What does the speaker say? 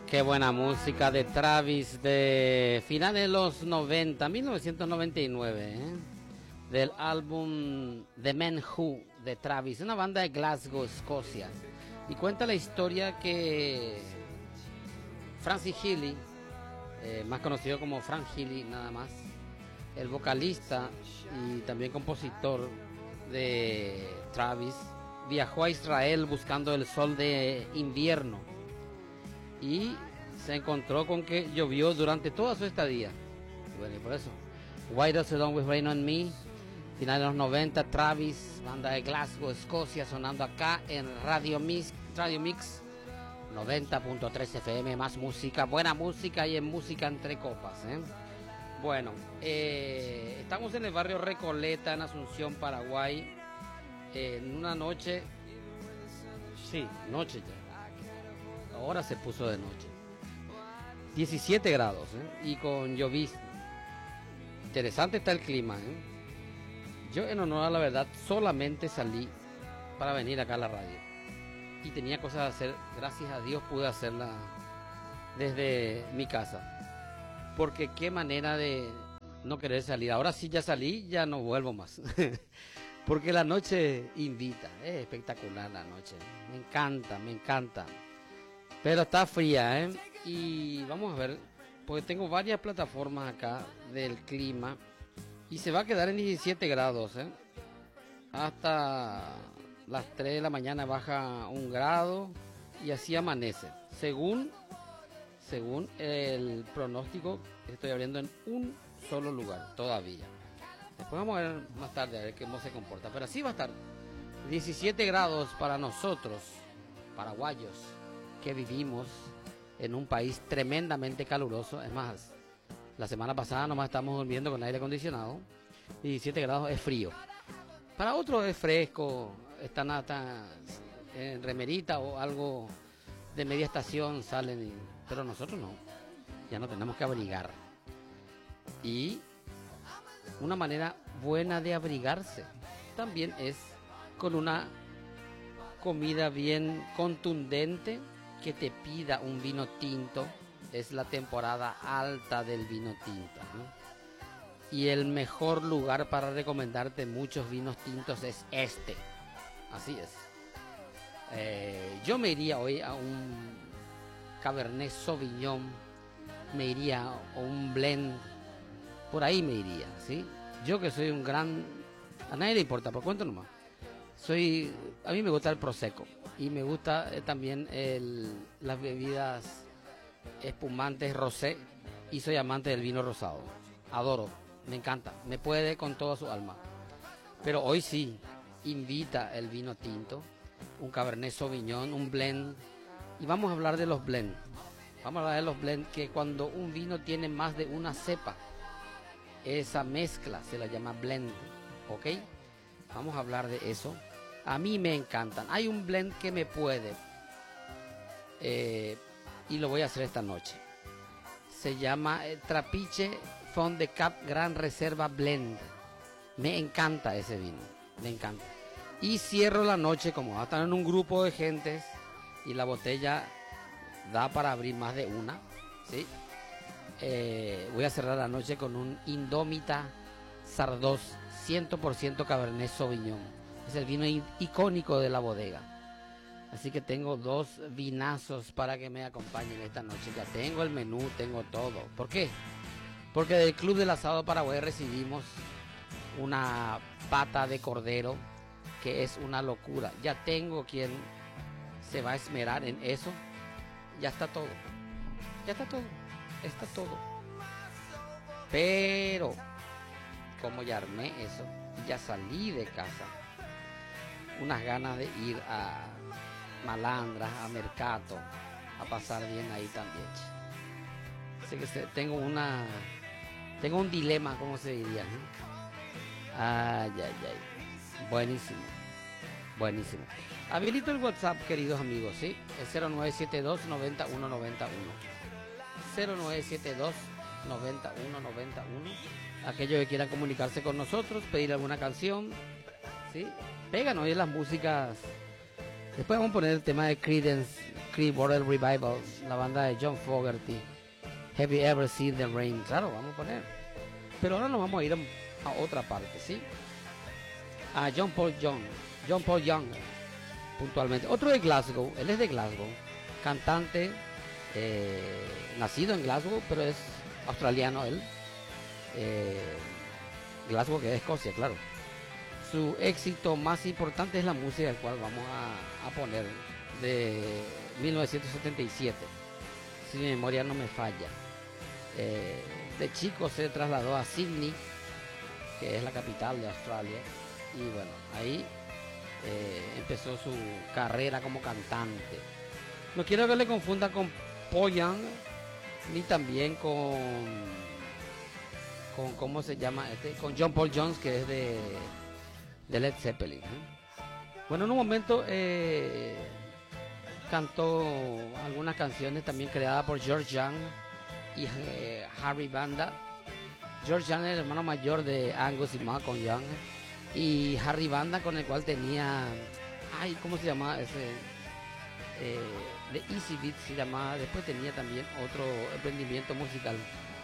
Qué buena música de Travis de finales de los 90, 1999, del álbum The Men Who de Travis, una banda de Glasgow, Escocia. Y cuenta la historia que Francis Healy, más conocido como Frank Healy nada más, el vocalista y también compositor de Travis, viajó a Israel buscando el sol de invierno y se encontró con que llovió durante toda su estadía. Bueno, y por eso Why Does It Always Rain on Me, finales de los 90, Travis, banda de Glasgow, Escocia, sonando acá en Radio Mix 90.3 FM, más música, buena música y en música entre copas, Bueno, estamos en el barrio Recoleta, en Asunción, Paraguay, en una noche, sí, noche ya, ahora se puso de noche, 17 grados, y con llovizna. Interesante está el clima, Yo, en honor a la verdad, solamente salí para venir acá a la radio y tenía cosas a hacer. Gracias a Dios pude hacerla desde mi casa, porque qué manera de no querer salir. Ahora sí ya salí, ya no vuelvo más porque la noche invita, es espectacular la noche, me encanta, pero está fría, y vamos a ver, porque tengo varias plataformas acá del clima y se va a quedar en 17 grados, hasta las 3 de la mañana baja 1 grado y así amanece, según el pronóstico. Estoy abriendo en un solo lugar todavía. Después vamos a ver más tarde a ver cómo se comporta, pero así va a estar 17 grados para nosotros paraguayos que vivimos en un país tremendamente caluroso. Es más, la semana pasada nomás estamos durmiendo con aire acondicionado. 17 grados es frío. Para otros es fresco, están hasta en remerita o algo de media estación salen, pero nosotros no, ya no tenemos que abrigar. Y una manera buena de abrigarse también es con una comida bien contundente, que te pida un vino tinto. Es la temporada alta del vino tinto, y el mejor lugar para recomendarte muchos vinos tintos es este. Así es. Yo me iría hoy a un Cabernet Sauvignon, me iría a un blend, por ahí me iría, ¿sí? Yo que soy un gran, a nadie le importa, por cuento nomás. A mí me gusta el Prosecco y me gusta también las bebidas espumantes rosé, y soy amante del vino rosado. Adoro, me encanta, me puede con toda su alma. Pero hoy sí, invita el vino tinto, un Cabernet Sauvignon, un blend. Y vamos a hablar de los blend. Vamos a hablar de los blend, que cuando un vino tiene más de una cepa, esa mezcla se la llama blend, ¿ok? Vamos a hablar de eso. A mí me encantan. Hay un blend que me puede, y lo voy a hacer esta noche. Se llama Trapiche Fond de Cap Gran Reserva Blend. Me encanta ese vino, me encanta. Y cierro la noche, como va a estar en un grupo de gentes y la botella da para abrir más de una, ¿sí? Voy a cerrar la noche con un Indómita Sardos 100% Cabernet Sauvignon. Es el vino icónico de la bodega. Así que tengo 2 vinazos para que me acompañen esta noche. Ya tengo el menú, tengo todo. ¿Por qué? Porque del Club del Asado Paraguay recibimos una pata de cordero que es una locura. Ya tengo quien se va a esmerar en eso. Ya está todo. Ya está todo. Está todo. Pero como ya armé eso, ya salí de casa, unas ganas de ir a Malandras, a Mercato, a pasar bien ahí también. Así que tengo un dilema, ¿cómo se diría? Ay. Buenísimo. Habilito el WhatsApp, queridos amigos, ¿sí? El 0972 9191. 0972 9191. Aquellos que quieran comunicarse con nosotros, pedir alguna canción, ¿sí? Péganos ahí las músicas. Después vamos a poner el tema de Creedence Clearwater Revival, la banda de John Fogerty. Have you ever seen the rain? Claro, vamos a poner. Pero ahora nos vamos a ir a otra parte, ¿sí? A John Paul Young, puntualmente. Otro de Glasgow, él es de Glasgow, cantante, nacido en Glasgow, pero es australiano él. Glasgow, que es Escocia, claro. Su éxito más importante es la música, el cual vamos a poner, de 1977, si mi memoria no me falla. De chico se trasladó a Sydney, que es la capital de Australia, y bueno, ahí empezó su carrera como cantante. No quiero que le confunda con Paul Young, ni también con ¿cómo se llama con John Paul Jones, que es de Led Zeppelin, Bueno, en un momento cantó algunas canciones también creadas por George Young y Harry Vanda. George Young es el hermano mayor de Angus y Malcolm Young, y Harry Vanda, con el cual tenía, ¿cómo se llama ese? De Easy Beat se llamaba. Después tenía también otro emprendimiento musical.